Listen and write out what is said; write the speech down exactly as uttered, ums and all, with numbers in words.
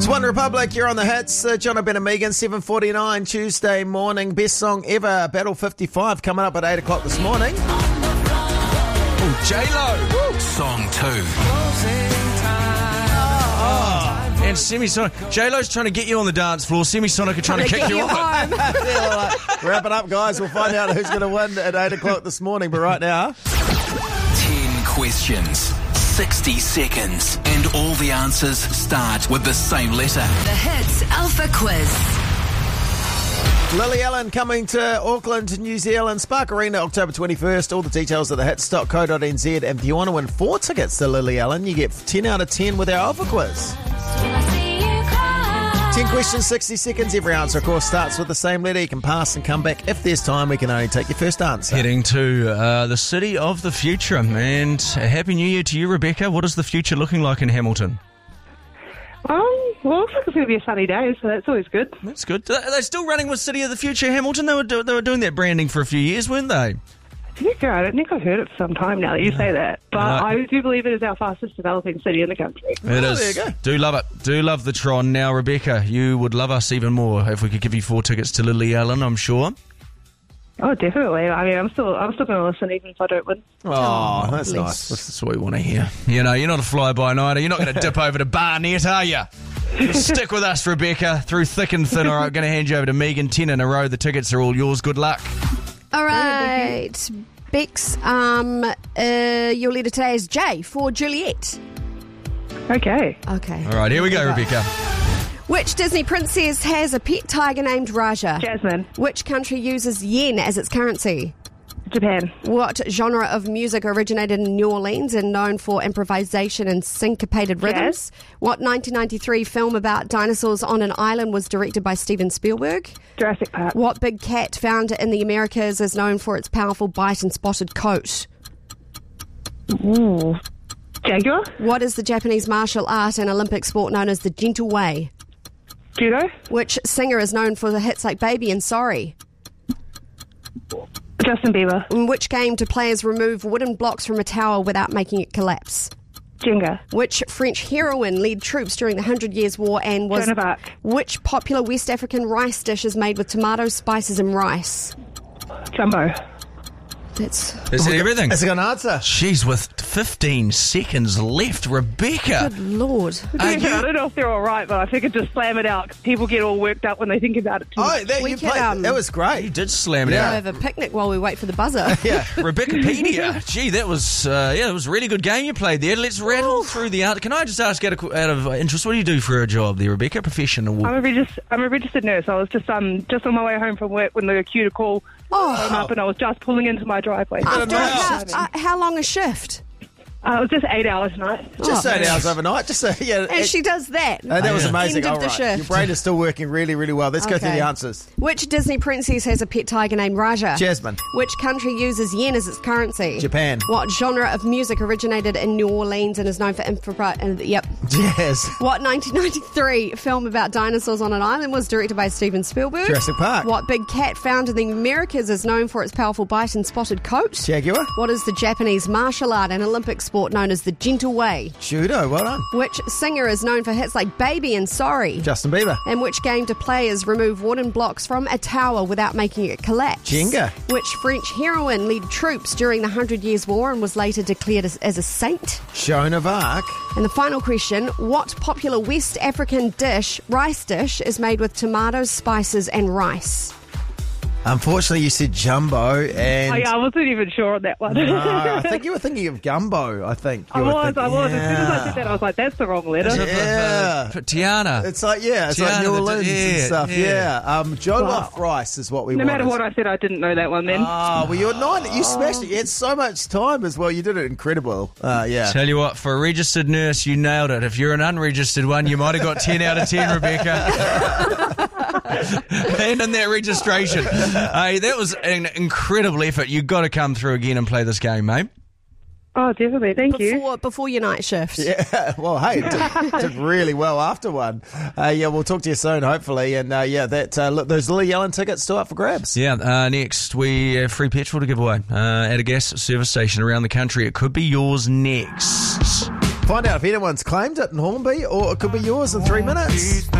It's One Republic, you're on the hits. Uh, John Ben and Megan, seven forty-nine, Tuesday morning. Best song ever, Battle fifty-five, coming up at eight o'clock this morning. Oh, J-Lo. Song two. Oh. And Semisonic. J-Lo's trying to get you on the dance floor. Semisonic are trying, trying to, to kick you off. Yeah, like, wrap it up, guys. We'll find out who's going to win at eight o'clock this morning. But right now... Ten questions, sixty seconds, and all the answers start with the same letter. The Hits Alpha Quiz. Lily Allen coming to Auckland, New Zealand, Spark Arena, October twenty-first. All the details at the hits dot co dot n z. And if you want to win four tickets to Lily Allen, you get ten out of ten with our Alpha Quiz. ten questions, sixty seconds. Every answer, of course, starts with the same letter. You can pass and come back. If there's time, we can only take your first answer. Heading to uh, the city of the future. And a Happy New Year to you, Rebecca. What is the future looking like in Hamilton? Um, well, it looks like it's going to be a sunny day, so that's always good. That's good. Are they still running with City of the Future Hamilton? They were do- they were doing that branding for a few years, weren't they? Yeah, I don't think I've heard it for some time now that you say that. But No. I do believe it is our fastest developing city in the country. It Oh, is. there you go. Do love it. Do love the Tron. Now, Rebecca, you would love us even more if we could give you four tickets to Lily Allen, I'm sure. Oh, definitely. I mean, I'm still I'm still going to listen even if I don't win. Oh, that's bless. nice. That's what we want to hear. You know, you're not a fly-by-nighter. You're not going to dip over to Barnet, are you? Stick with us, Rebecca, through thick and thin. All right, I'm going to hand you over to Megan. Ten in a row. The tickets are all yours. Good luck. All right. Bex, um, uh, your letter today is J for Juliet. Okay. Okay. All right, here we go, Rebecca. Which Disney princess has a pet tiger named Raja? Jasmine. Which country uses yen as its currency? Japan. What genre of music originated in New Orleans and known for improvisation and syncopated rhythms? Jazz. What nineteen ninety-three film about dinosaurs on an island was directed by Steven Spielberg? Jurassic Park. What big cat found in the Americas is known for its powerful bite and spotted coat? Ooh. Jaguar. What is the Japanese martial art and Olympic sport known as the Gentle Way? Judo. Which singer is known for the hits like Baby and Sorry? Justin Bieber. In which game do players remove wooden blocks from a tower without making it collapse? Jenga. Which French heroine led troops during the Hundred Years' War and was... Joan of Arc. Which popular West African rice dish is made with tomatoes, spices and rice? Jumbo. That's... Is it everything? It's a good answer. She's with fifteen seconds left. Rebecca. Good Lord. Are I you... don't know if they're all right, but I figured just slam it out 'cause people get all worked up when they think about it too Oh, much. that, We you could, played, um, that was You great. did slam it Yeah. out. Have a picnic while we wait for the buzzer. Yeah. Rebeccapedia. Gee, that was uh, yeah, that was a really good game you played there. Let's rattle through the art. Can I just ask out of, out of interest, what do you do for a job there, Rebecca? Professional. I'm a, regis- I'm a registered nurse. I was just um just on my way home from work when the queue to call Oh. came up, and I was just pulling into my driveway. After, Wow. how, uh, how long a shift? Uh, it was just eight hours a night. Just Oh. eight hours overnight. Just a, yeah. And it- she does that. uh, that was Yeah. amazing. End of All the right. shift. Your brain is still working really, really well. Let's go through Okay. the answers. Which Disney princess has a pet tiger named Raja? Jasmine. Which country uses yen as its currency? Japan. What genre of music originated in New Orleans and is known for infra... Uh, yep. Jazz. What nineteen ninety-three film about dinosaurs on an island was directed by Steven Spielberg? Jurassic Park. What big cat found in the Americas is known for its powerful bite and spotted coat? Jaguar. What is the Japanese martial art and Olympic sport known as the Gentle Way? Judo. Well done. Which singer is known for hits like Baby and Sorry? Justin Bieber. In which game do players remove wooden blocks from a tower without making it collapse? Jenga. Which French heroine led troops during the Hundred Years' War and was later declared as, as a saint? Joan of Arc. And the final question, what popular West African dish, rice dish, is made with tomatoes, spices and rice? Unfortunately, you said jumbo, and Oh, yeah, I wasn't even sure on that one. No, I think you were thinking of gumbo. I think I you were was, thinking, I was. Yeah. As soon as I said that, I was like, that's the wrong letter. Yeah. Uh, Tiana. It's like yeah, it's Tiana, like New the- Orleans yeah, and stuff. yeah. Yeah, um, Jollof Wow. rice is what we No wanted. matter what I said, I didn't know that one then. Oh, well, you're nine. You smashed it. You had so much time as well. You did it incredible. Uh, yeah. Tell you what, for a registered nurse, you nailed it. If you're an unregistered one, you might have got ten out of ten, Rebecca. And in that registration. Hey, that was an incredible effort. You've got to come through again and play this game, mate. Oh, definitely. Thank you. Before, before your night shift. Yeah, well, hey, did, did really well after one. Uh, yeah, we'll talk to you soon, hopefully. And uh, yeah, that uh, look, those Lily Allen tickets still up for grabs. Yeah, uh, next we have free petrol to give away uh, at a gas service station around the country. It could be yours next. Find out if anyone's claimed it in Hornby, or it could be yours in three minutes.